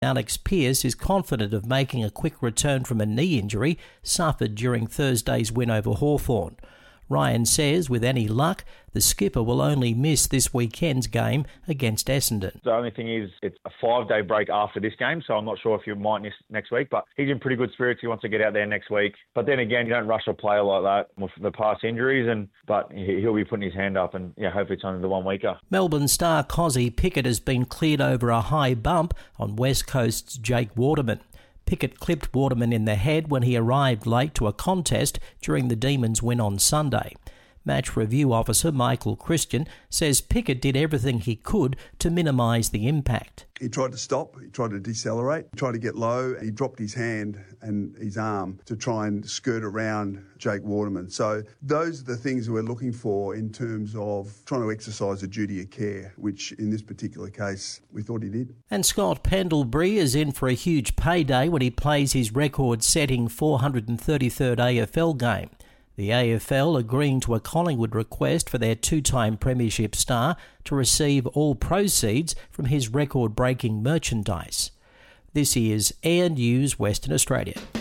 Alex Pearce is confident of making a quick return from a knee injury suffered during Thursday's win over Hawthorn. Ryan says with any luck, the skipper will only miss this weekend's game against Essendon. The only thing is it's a 5-day break after this game, so I'm not sure if you might miss next week, but he's in pretty good spirits. He wants to get out there next week. But then again, you don't rush a player like that with the past injuries, but he'll be putting his hand up and hopefully it's only the 1 weeker. Melbourne star Cozzy Pickett has been cleared over a high bump on West Coast's Jake Waterman. Pickett clipped Waterman in the head when he arrived late to a contest during the Demons' win on Sunday. Match review officer Michael Christian says Pickett did everything he could to minimise the impact. He tried to stop, he tried to decelerate, he tried to get low, he dropped his hand and his arm to try and skirt around Jake Waterman. So those are the things we're looking for in terms of trying to exercise a duty of care, which in this particular case we thought he did. And Scott Pendlebury is in for a huge payday when he plays his record-setting 433rd AFL game. The AFL agreeing to a Collingwood request for their two-time premiership star to receive all proceeds from his record-breaking merchandise. This is Air News Western Australia.